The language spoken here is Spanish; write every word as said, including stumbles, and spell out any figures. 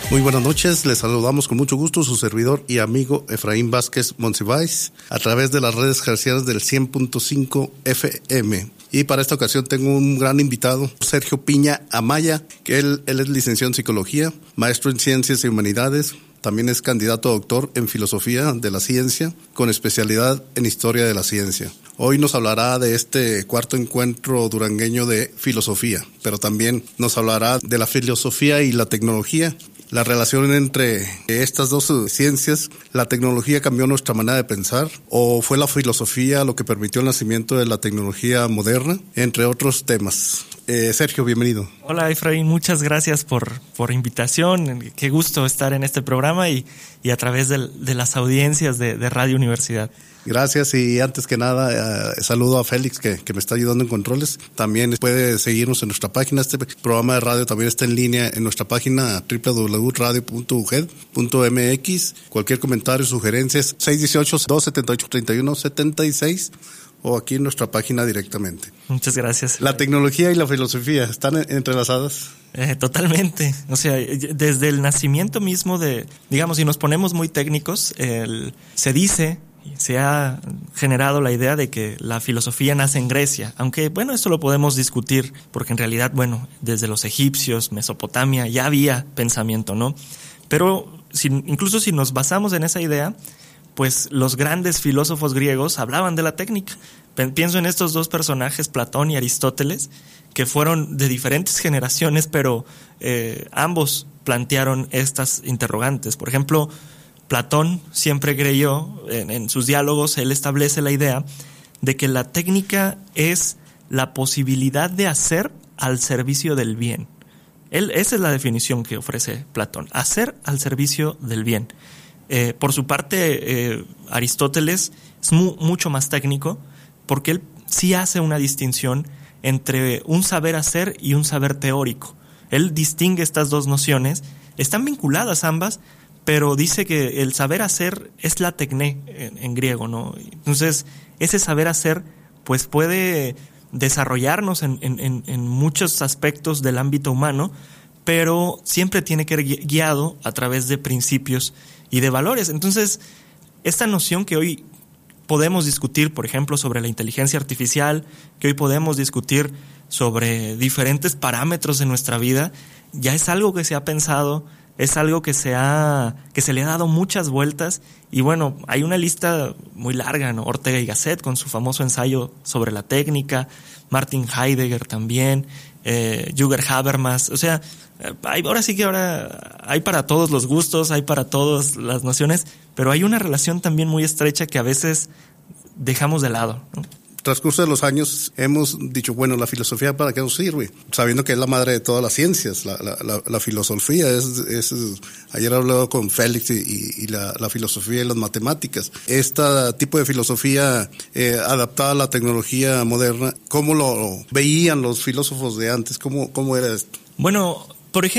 Muy buenas noches, les saludamos con mucho gusto su servidor y amigo Efraín Vázquez Monsiváis a través de las redes hercianas del cien punto cinco F M. Y para esta ocasión tengo un gran invitado, Sergio Piña Amaya, que él, él es licenciado en Psicología, maestro en Ciencias y Humanidades, también es candidato a doctor en Filosofía de la Ciencia, con especialidad en Historia de la Ciencia. Hoy nos hablará de este cuarto encuentro durangueño de filosofía, pero también nos hablará de la filosofía y la tecnología, la relación entre estas dos ciencias. ¿La tecnología cambió nuestra manera de pensar o fue la filosofía lo que permitió el nacimiento de la tecnología moderna? Entre otros temas. Eh, Sergio, bienvenido. Hola Efraín, muchas gracias por, por invitación. Qué gusto estar en este programa y, y a través de, de las audiencias de, de Radio Universidad. Gracias, y antes que nada eh, saludo a Félix que, que me está ayudando en controles. También puede seguirnos en nuestra página. Este programa de radio también está en línea en nuestra página doble u doble u doble u punto radio punto u g e d punto m x. Cualquier comentario, sugerencias, seis uno ocho, dos siete ocho, tres uno siete seis o aquí en nuestra página directamente. Muchas gracias. ¿La tecnología y la filosofía están entrelazadas? Eh, totalmente. O sea, desde el nacimiento mismo de, digamos, si nos ponemos muy técnicos, el, se dice, se ha generado la idea de que la filosofía nace en Grecia, aunque, bueno, esto lo podemos discutir, porque en realidad, bueno, desde los egipcios, Mesopotamia, ya había pensamiento, ¿no? Pero si, incluso si nos basamos en esa idea, pues los grandes filósofos griegos hablaban de la técnica. Pienso en estos dos personajes, Platón y Aristóteles, que fueron de diferentes generaciones, pero eh, ambos plantearon estas interrogantes. Por ejemplo, Platón siempre creyó, en, en sus diálogos, él establece la idea de que la técnica es la posibilidad de hacer al servicio del bien. Él, esa es la definición que ofrece Platón, hacer al servicio del bien. Eh, por su parte, eh, Aristóteles es mu- mucho más técnico, porque él sí hace una distinción entre un saber hacer y un saber teórico. Él distingue estas dos nociones, están vinculadas ambas, pero dice que el saber hacer es la tecné en, en griego, ¿no? Entonces, ese saber hacer pues puede desarrollarnos en, en, en muchos aspectos del ámbito humano, pero siempre tiene que ir guiado a través de principios y de valores. Entonces, esta noción que hoy podemos discutir, por ejemplo, sobre la inteligencia artificial, que hoy podemos discutir sobre diferentes parámetros de nuestra vida, ya es algo que se ha pensado, es algo que se ha que se le ha dado muchas vueltas, y bueno, hay una lista muy larga, ¿no? Ortega y Gasset con su famoso ensayo sobre la técnica, Martin Heidegger también, eh, Jürgen Habermas, o sea, hay, ahora sí que ahora hay para todos los gustos, hay para todas las nociones, pero hay una relación también muy estrecha que a veces dejamos de lado, ¿no? Transcurso de los años hemos dicho, bueno, la filosofía ¿para qué nos sirve? Sabiendo que es la madre de todas las ciencias, la, la, la, la filosofía es, es, ayer hablaba con Félix y, y la, la filosofía y las matemáticas. Este tipo de filosofía eh, adaptada a la tecnología moderna, ¿cómo lo veían los filósofos de antes? ¿Cómo, cómo era esto? Bueno, por ejemplo,